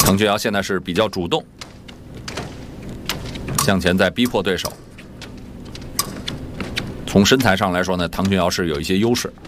滕俊尧现在是比较主动，向前在逼迫对手。从身材上来说呢，滕俊尧是有一些优势。